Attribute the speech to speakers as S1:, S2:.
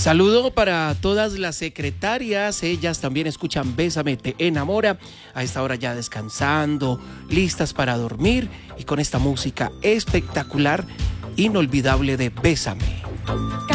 S1: Saludo para todas las secretarias, ellas también escuchan Bésame te enamora, a esta hora ya descansando, listas para dormir y con esta música espectacular, inolvidable de Bésame.